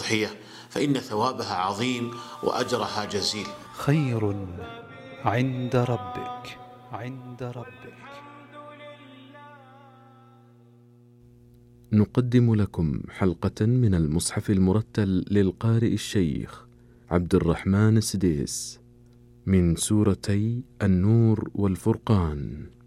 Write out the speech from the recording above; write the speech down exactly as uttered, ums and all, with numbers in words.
الأضحية، فإن ثوابها عظيم وأجرها جزيل. خير عند ربك عند ربك. نقدم لكم حلقة من المصحف المرتل للقارئ الشيخ عبد الرحمن السديس من سورتي النور والفرقان.